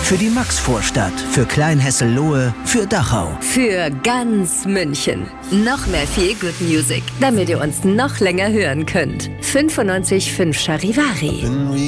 Für die Maxvorstadt, für Kleinhessel-Lohe, für Dachau. Für ganz München. Noch mehr Feel Good Music, damit ihr uns noch länger hören könnt. 95.5 Charivari.